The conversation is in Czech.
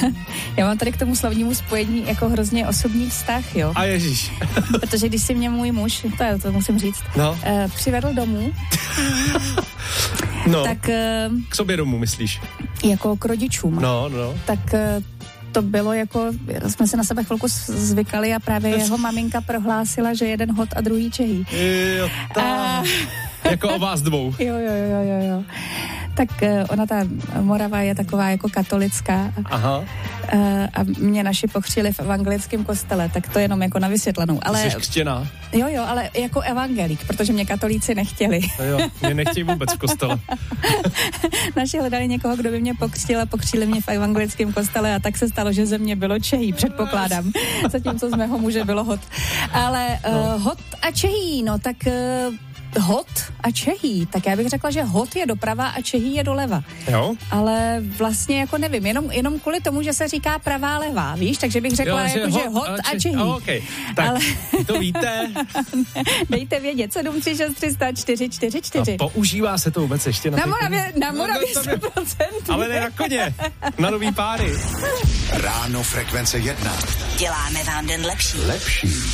Já mám tady k tomu slovnímu spojení jako hrozně osobní vztah, jo. A ježíš. Protože když si mě můj muž, to musím říct, přivedl domů, no, tak... K sobě domů, myslíš? Jako k rodičům. No. Tak to bylo jako, jsme se na sebe chvilku zvykali a právě jeho maminka prohlásila, že jeden hot a druhý Čehý. Jo, jako o vás dvou. Jo. Tak ona, ta Morava, je taková jako katolická. Aha. A mě naši pokřtili v evangelickém kostele, tak to jenom jako na vysvětlenou. Ale, jsi křtěná? Jo, ale jako evangelík, protože mě katolíci nechtěli. Jo, mě nechtějí vůbec v kostele. Naši hledali někoho, kdo by mě pokřtil a pokřtili mě v evangelickém kostele a tak se stalo, že ze mě bylo Čehý, předpokládám. Zatímco z mého muže bylo hot. Ale hot a Čehý, no tak... Hot a Čehý, tak já bych řekla, že hot je doprava a Čehý je doleva. Jo? Ale vlastně jako nevím, jenom kvůli tomu, že se říká pravá levá, víš, takže bych řekla, že hot a Čehý. Okay. Tak ale... to víte. Dejte vědět, 736 300 444. A používá se to vůbec ještě na Moravě 100%. Ale ne na koně, na nový páry. Ráno Frekvence 1. Děláme vám den lepší.